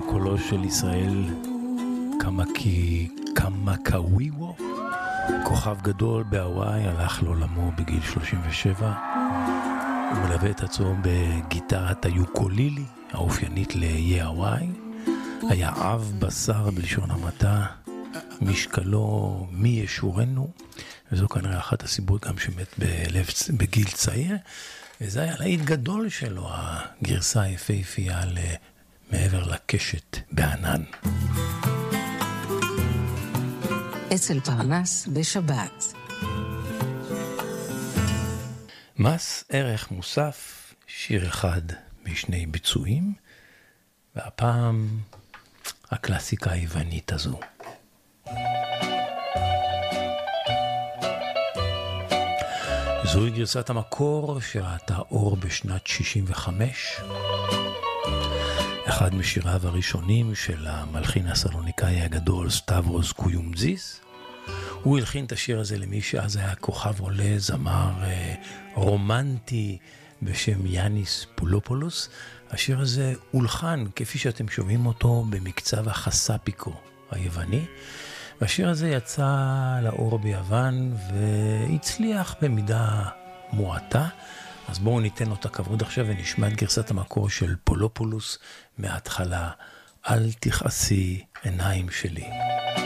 קולו של ישראל קמקאוויוו, כוכב גדול בהוואי, הלך לעולמו בגיל 37. הוא מלווה את עצמו בגיטרת היוקולילי, האופיינית לאיי הוואי. היה אב בשר בלשון המעטה, משקלו מי ישורנו, וזו כנראה אחת הסיבות גם שמת בגיל צעיר, וזה היה להיט גדול שלו, הגרסה היפהפייה מעבר לקשת בענן. אצל פרנס בשבת. מס ערך מוסף, שיר אחד בשני ביצועים, והפעם הקלאסיקה היוונית הזו. זוהי גרסת המקור שראתה אור בשנת 65. אחד משיריו הראשונים של המלחין הסלוניקאי הגדול סטברוס קויומזיס. הוא הלחין את השיר הזה למי שאז היה כוכב עולה, זמר רומנטי בשם יאניס פולופולוס. השיר הזה הולחן כפי שאתם שומעים אותו במקצב החספיקו היווני. והשיר הזה יצא לאור ביוון והצליח במידה מועטה. אז בואו ניתן לו את הכבוד עכשיו ונשמע את גרסת המקור של פולופולוס מההתחלה. אל תכעסי עיניים שלי.